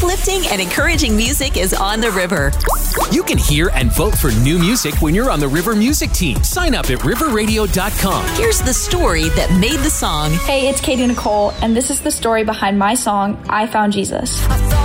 Uplifting and encouraging music is on the river. You can hear and vote for new music when you're on the River Music team. Sign up at riverradio.com. Here's the story that made the song. Hey, it's Katie Nicole, and this is the story behind my song, I Found Jesus. I saw